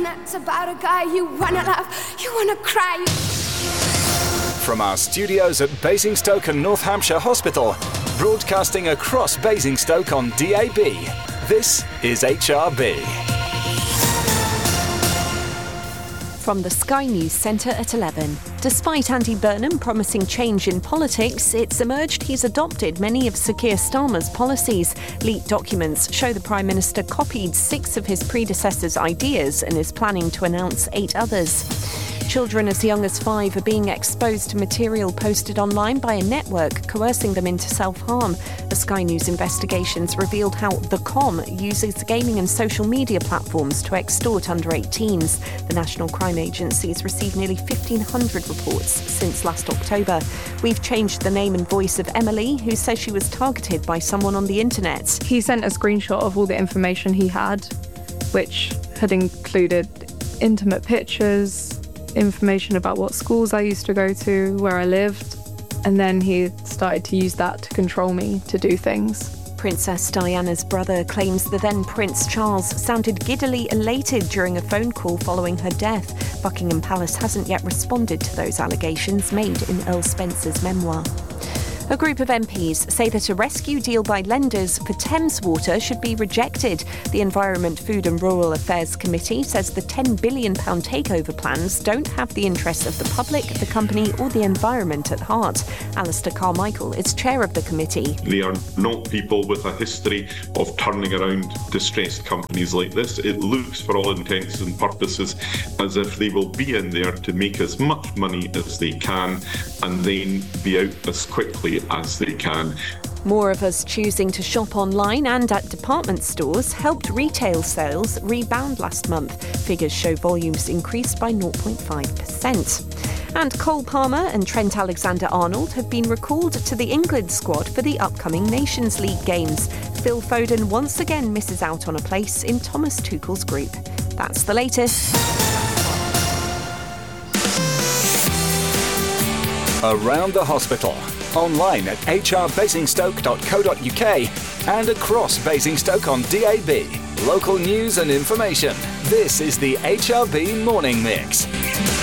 and it's about a guy you wanna love, you wanna cry. From our studios at Basingstoke and North Hampshire Hospital, broadcasting across Basingstoke on DAB, this is HRB. From the Sky News Centre at 11. Despite Andy Burnham promising change in politics, it's emerged he's adopted many of Sir Keir Starmer's policies. Leaked documents show the Prime Minister copied 6 of his predecessors' ideas and is planning to announce 8 others. Children as young as 5 are being exposed to material posted online by a network, coercing them into self-harm. The Sky News investigations revealed how The Com uses gaming and social media platforms to extort under 18s. The National Crime Agency has received nearly 1,500 reports since last October. We've changed the name and voice of Emily, who says she was targeted by someone on the internet. He sent a screenshot of all the information he had, which had included intimate pictures, information about what schools I used to go to, where I lived, and then he started to use that to control me to do things. Princess Diana's brother claims the then Prince Charles sounded giddily elated during a phone call following her death. Buckingham Palace hasn't yet responded to those allegations made in Earl Spencer's memoir. A group of MPs say that a rescue deal by lenders for Thames Water should be rejected. The Environment, Food and Rural Affairs Committee says the £10 billion takeover plans don't have the interests of the public, the company or the environment at heart. Alistair Carmichael is chair of the committee. They are not people with a history of turning around distressed companies like this. It looks, for all intents and purposes, as if they will be in there to make as much money as they can and then be out as quickly as they can. More of us choosing to shop online and at department stores helped retail sales rebound last month. Figures show volumes increased by 0.5%. And Cole Palmer and Trent Alexander-Arnold have been recalled to the England squad for the upcoming Nations League games. Phil Foden once again misses out on a place in Thomas Tuchel's group. That's the latest. Around the hospital, online at hrbasingstoke.co.uk and across Basingstoke on DAB. Local news and information. This is the HRB Morning Mix.